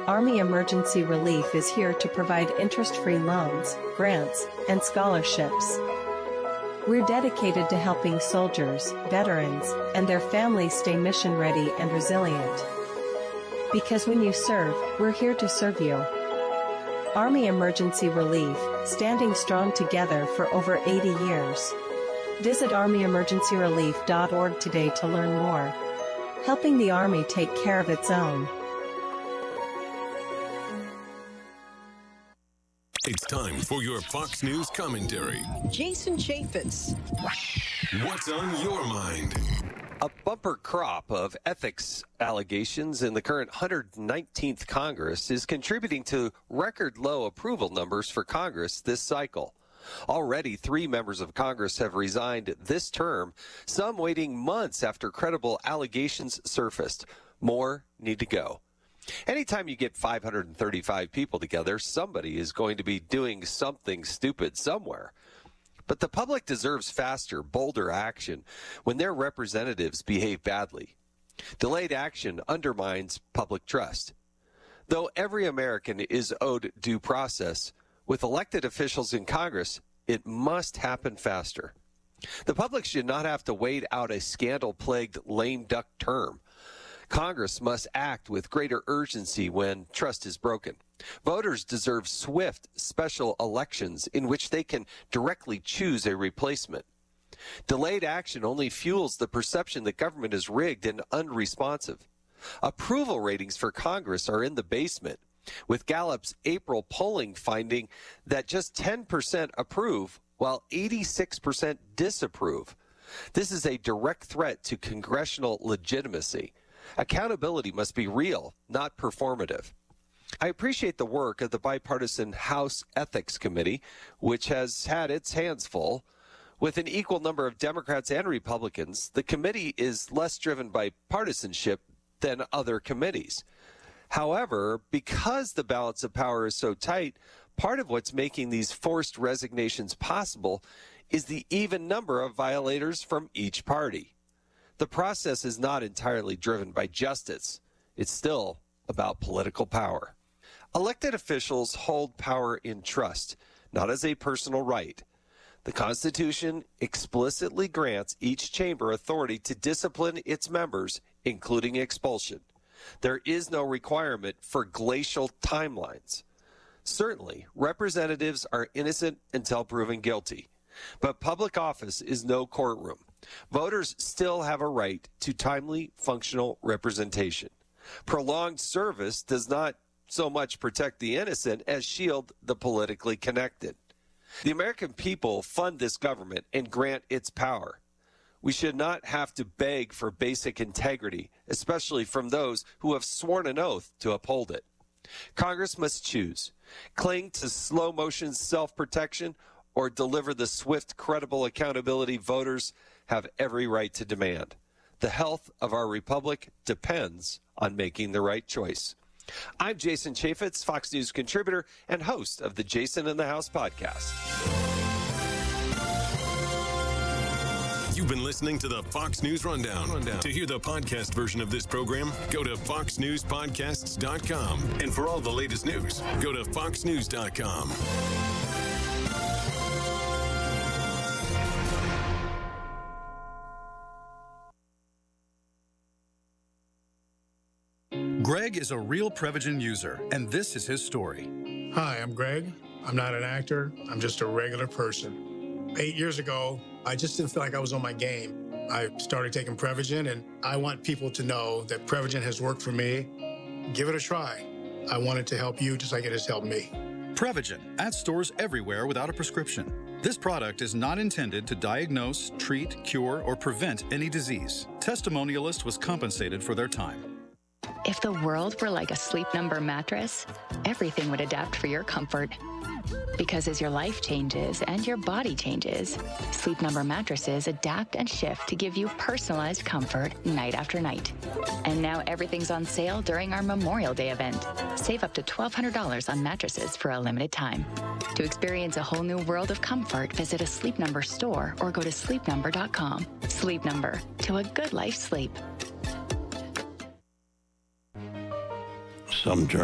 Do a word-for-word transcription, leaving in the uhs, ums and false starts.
Army Emergency Relief is here to provide interest-free loans, grants, and scholarships. We're dedicated to helping soldiers, veterans, and their families stay mission-ready and resilient. Because when you serve, we're here to serve you. Army Emergency Relief, standing strong together for over eighty years. Visit army emergency relief dot org today to learn more. Helping the Army take care of its own. It's time for your Fox News commentary. Jason Chaffetz. What's on your mind? A bumper crop of ethics allegations in the current one hundred nineteenth Congress is contributing to record low approval numbers for Congress this cycle. Already, three members of Congress have resigned this term, some waiting months after credible allegations surfaced. More need to go. Anytime you get five hundred thirty-five people together, somebody is going to be doing something stupid somewhere. But the public deserves faster, bolder action when their representatives behave badly. Delayed action undermines public trust. Though every American is owed due process, with elected officials in Congress, it must happen faster. The public should not have to wait out a scandal-plagued lame duck term. Congress must act with greater urgency when trust is broken. Voters deserve swift special elections in which they can directly choose a replacement. Delayed action only fuels the perception that government is rigged and unresponsive. Approval ratings for Congress are in the basement, with Gallup's April polling finding that just ten percent approve while eighty-six percent disapprove. This is a direct threat to congressional legitimacy. Accountability must be real, not performative. I appreciate the work of the bipartisan House Ethics Committee, which has had its hands full. With an equal number of Democrats and Republicans, the committee is less driven by partisanship than other committees. However, because the balance of power is so tight, part of what's making these forced resignations possible is the even number of violators from each party. The process is not entirely driven by justice. It's still about political power. Elected officials hold power in trust, not as a personal right. The Constitution explicitly grants each chamber authority to discipline its members, including expulsion. There is no requirement for glacial timelines. Certainly, representatives are innocent until proven guilty, but public office is no courtroom. Voters still have a right to timely, functional representation. Prolonged service does not so much protect the innocent as shield the politically connected. The American people fund this government and grant its power. We should not have to beg for basic integrity, especially from those who have sworn an oath to uphold it. Congress must choose: cling to slow-motion self-protection or deliver the swift, credible accountability voters have every right to demand. The health of our republic depends on making the right choice. I'm Jason Chaffetz, Fox News contributor and host of the Jason in the House podcast. You've been listening to the Fox News Rundown. Rundown. To hear the podcast version of this program, go to fox news podcasts dot com. And for all the latest news, go to fox news dot com. Greg is a real Prevagen user, and this is his story. Hi, I'm Greg. I'm not an actor. I'm just a regular person. Eight years ago, I just didn't feel like I was on my game. I started taking Prevagen, and I want people to know that Prevagen has worked for me. Give it a try. I want it to help you just like it has helped me. Prevagen, at stores everywhere without a prescription. This product is not intended to diagnose, treat, cure, or prevent any disease. Testimonialist was compensated for their time. If the world were like a Sleep Number mattress, everything would adapt for your comfort. Because as your life changes and your body changes, Sleep Number mattresses adapt and shift to give you personalized comfort night after night. And now everything's on sale during our Memorial Day event. Save up to twelve hundred dollars on mattresses for a limited time. To experience a whole new world of comfort, visit a Sleep Number store or go to sleep number dot com. Sleep Number, to a good life sleep. Some